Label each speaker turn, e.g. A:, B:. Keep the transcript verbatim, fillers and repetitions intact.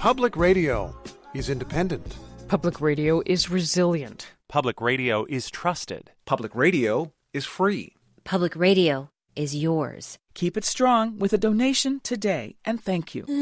A: Public radio is independent.
B: Public radio is resilient.
C: Public radio is trusted.
D: Public radio is free.
E: Public radio is yours.
F: Keep it strong with a donation today, and thank you.